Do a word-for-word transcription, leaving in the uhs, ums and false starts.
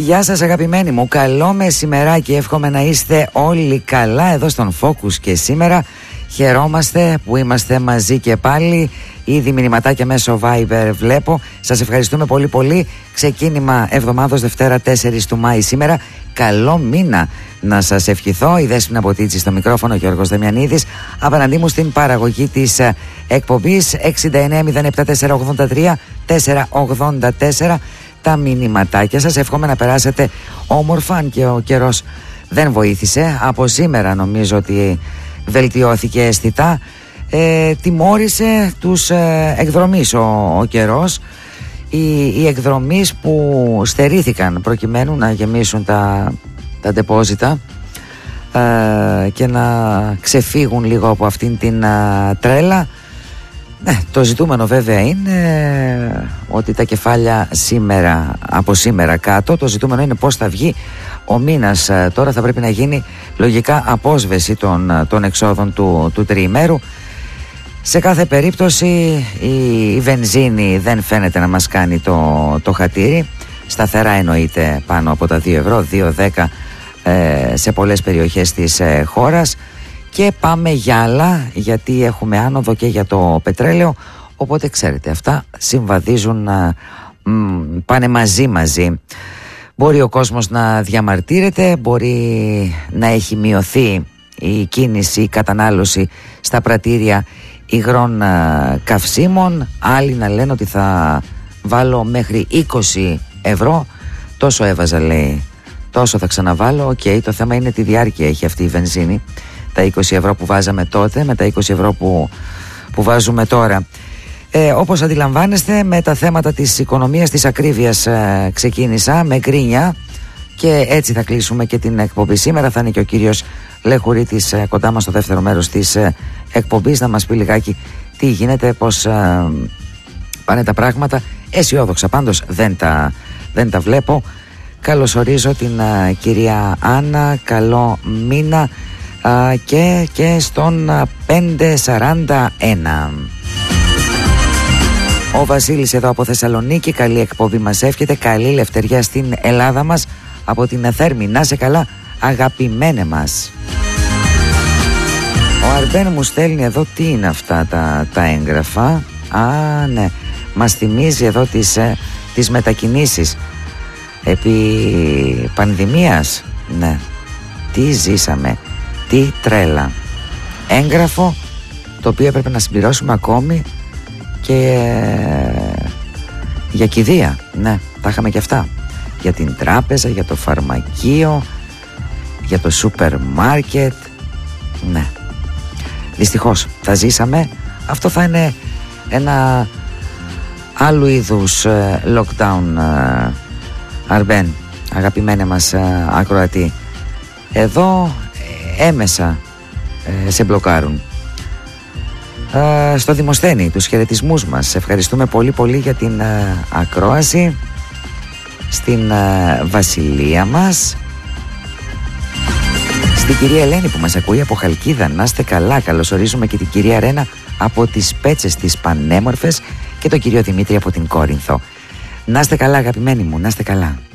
Γεια σας αγαπημένοι μου, καλό μεσημεράκι, εύχομαι να είστε όλοι καλά εδώ στον Focus και σήμερα. Χαιρόμαστε που είμαστε μαζί και πάλι. Ήδη μηνυματάκια μέσω Viber βλέπω. Σας ευχαριστούμε πολύ πολύ. Ξεκίνημα εβδομάδος Δευτέρα τέσσερις του Μάη σήμερα. Καλό μήνα να σας ευχηθώ. Η Δέσποινα Ποτίτσι στο μικρόφωνο, Γιώργος Δεμιανίδης. Απέναντί μου στην παραγωγή της εκπομπής εξήντα εννέα μηδέν επτά τετρακόσια ογδόντα τρία τετρακόσια ογδόντα τέσσερα. Τα μηνυματάκια σας. Εύχομαι να περάσετε όμορφα, αν και ο καιρός δεν βοήθησε. Από σήμερα νομίζω ότι βελτιώθηκε αισθητά. Ε, τιμώρησε τους ε, εκδρομείς ο, ο καιρός. Οι, οι εκδρομείς που στερήθηκαν προκειμένου να γεμίσουν τα, τα ντεπόζιτα ε, και να ξεφύγουν λίγο από αυτήν την α, τρέλα. Ναι, το ζητούμενο βέβαια είναι ότι τα κεφάλια σήμερα, από σήμερα κάτω, το ζητούμενο είναι πώς θα βγει ο μήνας. Τώρα θα πρέπει να γίνει λογικά απόσβεση των, των εξόδων του, του τριημέρου. Σε κάθε περίπτωση η, η βενζίνη δεν φαίνεται να μας κάνει το, το χατήρι. Σταθερά εννοείται πάνω από τα δύο ευρώ, δύο δέκα ε, σε πολλές περιοχές της ε, χώρας. Και πάμε για άλλα, γιατί έχουμε άνοδο και για το πετρέλαιο. Οπότε ξέρετε, αυτά συμβαδίζουν, α, μ, πάνε μαζί μαζί. Μπορεί ο κόσμος να διαμαρτύρεται, μπορεί να έχει μειωθεί η κίνηση, η κατανάλωση στα πρατήρια υγρών α, καυσίμων. Άλλοι να λένε ότι θα βάλω μέχρι είκοσι ευρώ. Τόσο έβαζα, λέει, τόσο θα ξαναβάλω. Οκ, okay, το θέμα είναι τι διάρκεια έχει αυτή η βενζίνη. Τα είκοσι ευρώ που βάζαμε τότε με τα είκοσι ευρώ που, που βάζουμε τώρα. Ε, όπως αντιλαμβάνεστε, με τα θέματα της οικονομίας, της ακρίβειας ε, ξεκίνησα με γκρίνια και έτσι θα κλείσουμε και την εκπομπή σήμερα. Θα είναι και ο κύριος Λεχουρίτης ε, κοντά μας στο δεύτερο μέρος της ε, εκπομπής να μας πει λιγάκι τι γίνεται, πώς ε, πάνε τα πράγματα. Αισιόδοξα πάντως δεν τα, δεν τα βλέπω. Καλωσορίζω την ε, κυρία Άννα, καλό μήνα. Uh, και, και στον uh, πεντακόσια σαράντα ένα. Ο Βασίλης εδώ από Θεσσαλονίκη, καλή εκπομπή μας εύχεται, καλή λευτεριά στην Ελλάδα μας από την Θέρμη. Να σε καλά αγαπημένε μας. Ο Αρμπέν μου στέλνει εδώ τι είναι αυτά τα, τα έγγραφα. Α, ναι, μας θυμίζει εδώ τις, ε, τις μετακινήσεις επί πανδημίας. Ναι, τι ζήσαμε. Τι τρέλα. Έγγραφο το οποίο έπρεπε να συμπληρώσουμε ακόμη και για κηδεία. Ναι, τα είχαμε και αυτά. Για την τράπεζα, για το φαρμακείο, για το σούπερ μάρκετ. Ναι, δυστυχώς τα ζήσαμε. Αυτό θα είναι ένα άλλου είδους lockdown, Αρμπέν, αγαπημένε μας ακροατή. Εδώ έμεσα ε, σε μπλοκάρουν. ε, Στο Δημοσθένη, τους χαιρετισμούς μας. Ευχαριστούμε πολύ πολύ για την ε, ακρόαση. Στην ε, Βασιλεία μας. Στην κυρία Ελένη που μας ακούει από Χαλκίδα, να είστε καλά. Καλωσορίζουμε και την κυρία Ρένα από τις Πέτσες τις Πανέμορφες και τον κύριο Δημήτρη από την Κόρινθο. Να είστε καλά αγαπημένοι μου, να είστε καλά.